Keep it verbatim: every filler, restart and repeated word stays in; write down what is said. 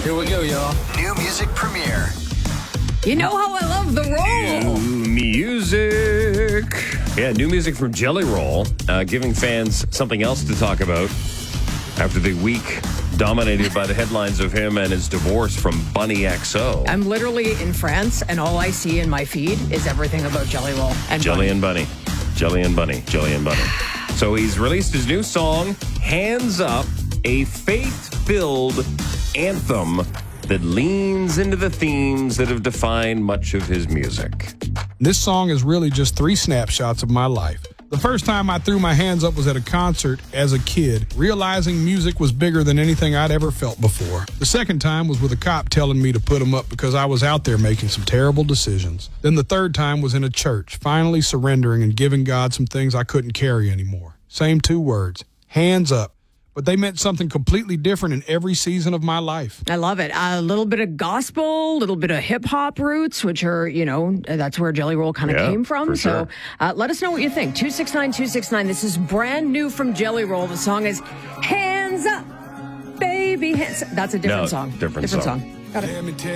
Here we go, y'all. New music premiere. You know how I love the roll. New music. Yeah, new music from Jelly Roll, uh, giving fans something else to talk about after the week dominated by the headlines of him and his divorce from Bunny X O. I'm literally in France, and all I see in my feed is everything about Jelly Roll and Jelly Bunny. and Bunny. Jelly and Bunny. Jelly and Bunny. So he's released his new song, Hands Up, a faith-filled anthem that leans into the themes that have defined much of his music. This song is really just three snapshots of my life. The first time I threw my hands up was at a concert as a kid, realizing music was bigger than anything I'd ever felt before. The second time was with a cop telling me to put them up because I was out there making some terrible decisions. Then the third time was in a church, finally surrendering and giving God some things I couldn't carry anymore. Same two words, hands up. But they meant something completely different in every season of my life. I love it. A little bit of gospel, a little bit of hip hop roots, which are, you know, that's where Jelly Roll kind of Yeah, came from. for So sure. uh, let us know what you think. two six nine, two six nine. This is brand new from Jelly Roll. The song is Hands Up, Baby Hands Up. That's a different No, song. different song. Got it. Let me tell